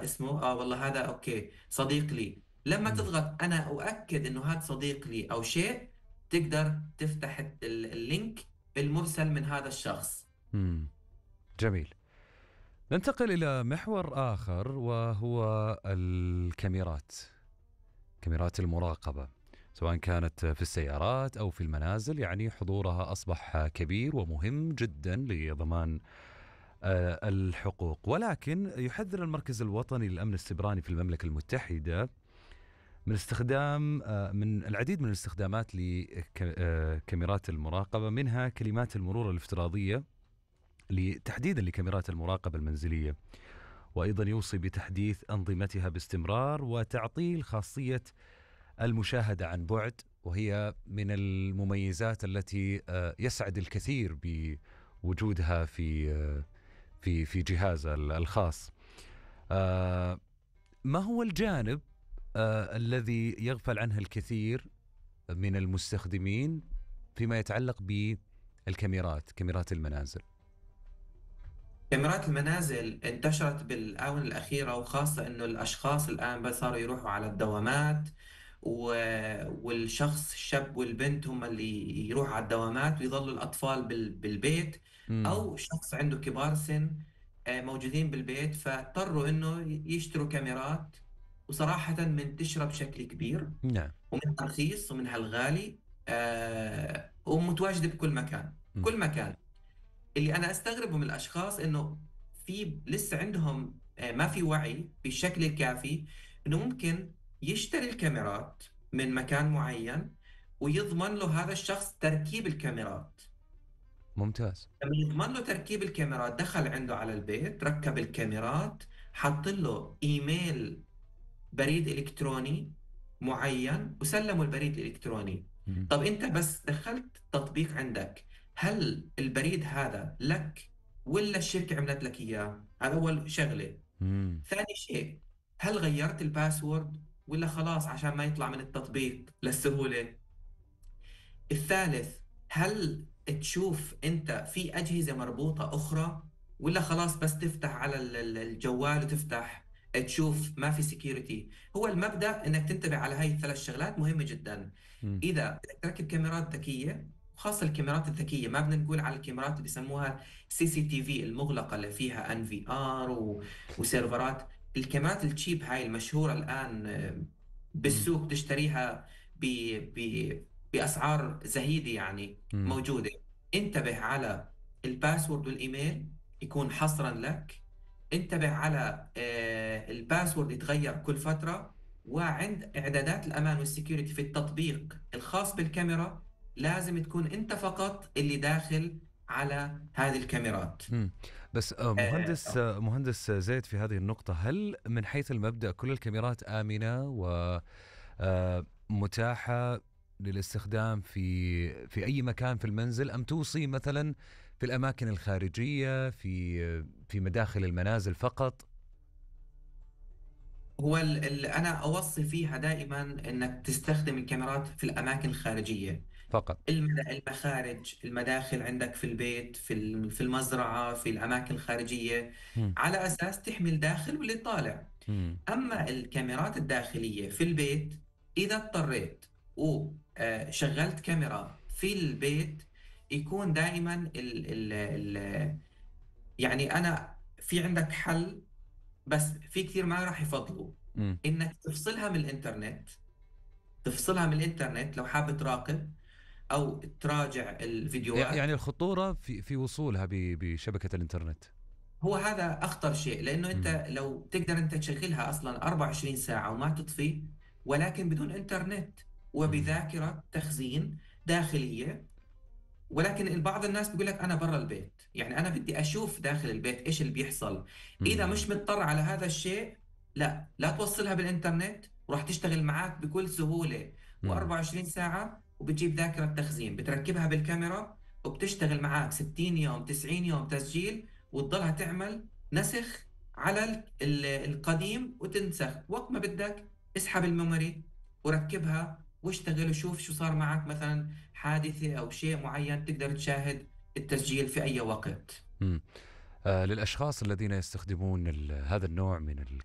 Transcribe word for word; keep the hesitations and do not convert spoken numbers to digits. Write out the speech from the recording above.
اسمه، اه والله هذا اوكي صديق لي. لما مم. تضغط انا اؤكد انه هذا صديق لي او شيء، تقدر تفتح ال- اللينك المرسل من هذا الشخص. مم. جميل. ننتقل إلى محور آخر وهو الكاميرات، كاميرات المراقبة، سواء كانت في السيارات أو في المنازل. يعني حضورها أصبح كبير ومهم جدا لضمان آه، الحقوق. ولكن يحذر المركز الوطني للأمن السيبراني في المملكة المتحدة من استخدام آه، من العديد من الاستخدامات لكاميرات المراقبة، منها كلمات المرور الافتراضية تحديدا لكاميرات المراقبة المنزلية. وأيضا يوصي بتحديث أنظمتها باستمرار وتعطيل خاصية المشاهدة عن بعد، وهي من المميزات التي آه، يسعد الكثير بوجودها في آه، في في جهاز الخاص. آه، ما هو الجانب آه، الذي يغفل عنه الكثير من المستخدمين فيما يتعلق بالكاميرات، كاميرات المنازل؟ كاميرات المنازل انتشرت بالآونة الأخيرة، وخاصة إنه الأشخاص الآن بس صاروا يروحوا على الدوامات، و... والشخص الشاب والبنت هم اللي يروحوا على الدوامات، ويظلوا الأطفال بال... بالبيت، امم. أو شخص عنده كبار سن آه، موجودين بالبيت، فاضطروا إنه يشتروا كاميرات. وصراحة منتشرة بشكل كبير، نعم. ومنها رخيص ومنها الغالي، آه، ومتواجدة بكل مكان مم. كل مكان. اللي انا استغربه من الاشخاص انه في لسه عندهم آه، ما في وعي بالشكل الكافي انه ممكن يشتري الكاميرات من مكان معين، ويضمن له هذا الشخص تركيب الكاميرات. ممتاز. لما يضمن له تركيب الكاميرات، دخل عنده على البيت، ركب الكاميرات، حط له ايميل، بريد الكتروني معين، وسلموا البريد الالكتروني. مم. طب انت بس دخلت تطبيق عندك، هل البريد هذا لك ولا الشركة عملت لك اياه؟ هذا اول شغلة. مم. ثاني شيء، هل غيرت الباسورد ولا خلاص عشان ما يطلع من التطبيق للسهولة؟ الثالث، هل تشوف انت في اجهزه مربوطه اخرى، ولا خلاص بس تفتح على ال- ال- الجوال وتفتح تشوف ما في سكيورتي؟ هو المبدأ انك تنتبه على هاي الثلاث شغلات مهمه جدا. مم. اذا بدك تركب كاميرات ذكيه، خاصه الكاميرات الذكيه، ما بدنا نقول على الكاميرات اللي بيسموها سي سي تي في المغلقه اللي فيها ان في ار وسيرفرات. الكاميرات التشيب هاي المشهوره الان آه، مم. بالسوق تشتريها ب ب بأسعار زهيدة يعني مم. موجودة. انتبه على الباسورد والإيميل يكون حصرا لك. انتبه على آه، الباسورد يتغير كل فترة. وعند إعدادات الأمان والسكيورتي في التطبيق الخاص بالكاميرا، لازم تكون أنت فقط اللي داخل على هذه الكاميرات. مم. بس آه، مهندس آه، آه، مهندس زيد، في هذه النقطة، هل من حيث المبدأ كل الكاميرات آمنة ومتاحة للاستخدام في في أي مكان في المنزل، أم توصي مثلا في الأماكن الخارجية، في في مداخل المنازل فقط؟ هو ال ال أنا أوصي فيها دائما أنك تستخدم الكاميرات في الأماكن الخارجية. فقط. المد- المخارج، المداخل عندك في البيت، في الم- في المزرعة، في الأماكن الخارجية، مم. على أساس تحمي الداخل واللي طالع. مم. أما الكاميرات الداخلية في البيت، إذا اضطريت وشغلت كاميرا في البيت، يكون دائما ال ال ال يعني أنا في عندك حل، بس في كثير ما راح يفضلوا مم. إنك تفصلها من الإنترنت. تفصلها من الإنترنت لو حابب تراقب أو تراجع يع- الفيديوهات. يعني الخطورة في في وصولها ب- بشبكة الإنترنت. هو هذا أخطر شيء، لأنه مم. أنت لو تقدر أنت تشغلها أصلا أربعة وعشرين ساعة وما تطفي، ولكن بدون إنترنت مم. وبذاكرة تخزين داخلية. ولكن بعض الناس بيقول لك أنا برا البيت، يعني أنا بدي أشوف داخل البيت إيش اللي بيحصل. إذا مم. مش مضطر على هذا الشيء، لا لا توصلها بالإنترنت، وراح تشتغل معك بكل سهولة مم. و24 ساعة. وبتجيب ذاكرة تخزين، بتركبها بالكاميرا، وبتشتغل معك ستين يوم تسعين يوم تسجيل، وتضلها تعمل نسخ على ال- ال- القديم، وتنسخ وقت ما بدك. اسحب الميموري وركبها واشتغل، وشوف شو صار معك، مثلا حادثة أو شيء معين، تقدر تشاهد التسجيل في أي وقت. مم. آه، للأشخاص الذين يستخدمون ال- هذا النوع من